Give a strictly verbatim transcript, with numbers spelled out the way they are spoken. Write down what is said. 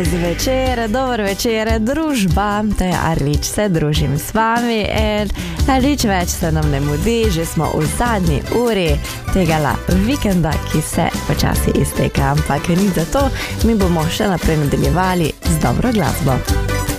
Zvečer, dober večer, družba, to je Arlič, se družim s vami in nič več se nam ne mudi, že smo v zadnji uri tegala vikenda, ki se počasi izteka, ampak ni za to, mi bomo še naprej nadaljevali z dobro glasbo.